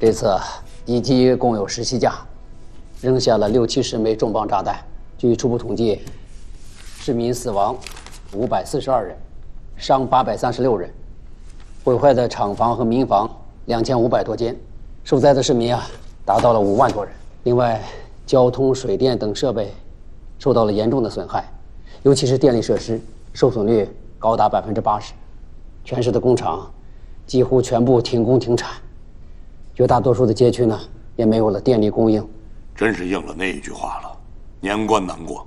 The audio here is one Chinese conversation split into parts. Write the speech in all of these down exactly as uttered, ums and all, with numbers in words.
这次敌机共有十七架，扔下了六七十枚重磅炸弹。据初步统计，市民死亡五百四十二人，伤八百三十六人，毁坏的厂房和民房两千五百多间，受灾的市民啊达到了五万多人。另外，交通、水电等设备受到了严重的损害，尤其是电力设施受损率高达百分之八十，全市的工厂几乎全部停工停产，绝大多数的街区呢也没有了电力供应。 真是应了那一句话了，年关难过。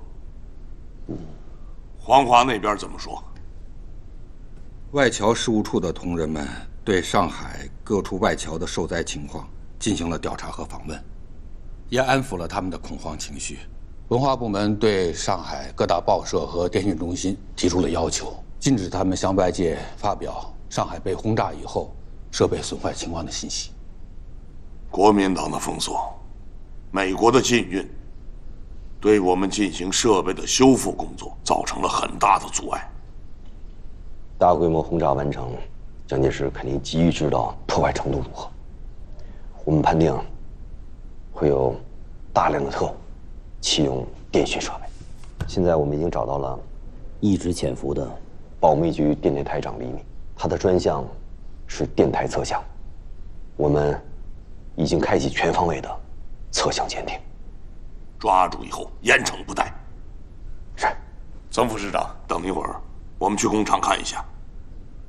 黄华那边怎么说？ 外侨事务处的同仁们对上海各处外侨的受灾情况进行了调查和访问，也安抚了他们的恐慌情绪。文化部门对上海各大报社和电信中心提出了要求，禁止他们向外界发表上海被轰炸以后设备损坏情况的信息。 国民党的封锁，美国的禁运，对我们进行设备的修复工作造成了很大的阻碍。 大规模轰炸完成，蒋介石肯定急于知道破坏程度如何。我们判定会有大量的特务启用电讯设备。现在我们已经找到了一直潜伏的保密局电台台长李敏，他的专项是电台测向，我们已经开启全方位的测向监听。 抓住以后严惩不贷。 是。 曾副市长，等一会儿我们去工厂看一下。